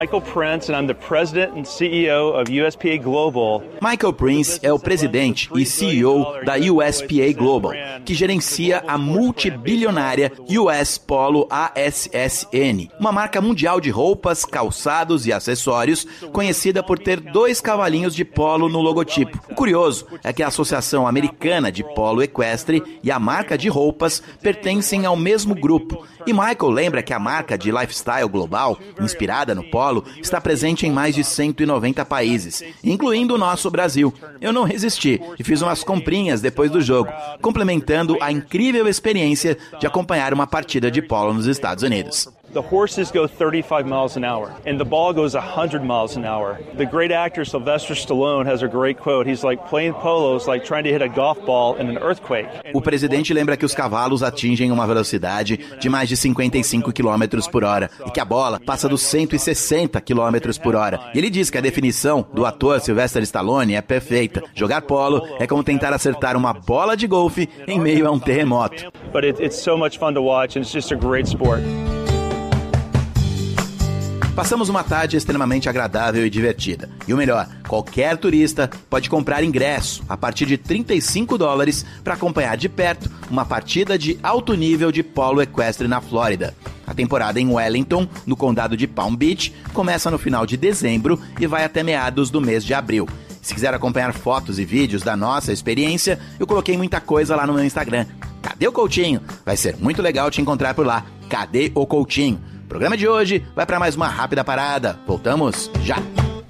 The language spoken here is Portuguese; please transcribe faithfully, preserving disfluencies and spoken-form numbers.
Michael Prince, and I'm the president and C E O of U S P A Global. Michael Prince é o presidente e C E O da U S P A Global, que gerencia a multibilionária U S Polo A S S N, uma marca mundial de roupas, calçados e acessórios, conhecida por ter dois cavalinhos de polo no logotipo. O curioso é que a Associação Americana de Polo Equestre e a marca de roupas pertencem ao mesmo grupo. E Michael lembra que a marca de lifestyle global, inspirada no polo, está presente em mais de cento e noventa países, incluindo o nosso Brasil. Eu não resisti e fiz umas comprinhas depois do jogo, complementando a incrível experiência de acompanhar uma partida de polo nos Estados Unidos. The horses go thirty-five miles an hour, and the ball goes one hundred miles an hour. The great actor Sylvester Stallone has a great quote. He's like, playing polo is like trying to hit a golf ball in an earthquake. O presidente lembra que os cavalos atingem uma velocidade de mais de cinquenta e cinco quilômetros por hora e que a bola passa dos cento e sessenta quilômetros por hora. E ele diz que a definição do ator Sylvester Stallone é perfeita. Jogar polo é como tentar acertar uma bola de golfe em meio a um terremoto. But it, it's so much fun to watch, and it's just a great sport. Passamos uma tarde extremamente agradável e divertida. E o melhor, qualquer turista pode comprar ingresso a partir de trinta e cinco dólares para acompanhar de perto uma partida de alto nível de polo equestre na Flórida. A temporada em Wellington, no condado de Palm Beach, começa no final de dezembro e vai até meados do mês de abril. Se quiser acompanhar fotos e vídeos da nossa experiência, eu coloquei muita coisa lá no meu Instagram. Cadê o Coutinho? Vai ser muito legal te encontrar por lá. Cadê o Coutinho? O programa de hoje vai para mais uma rápida parada. Voltamos já!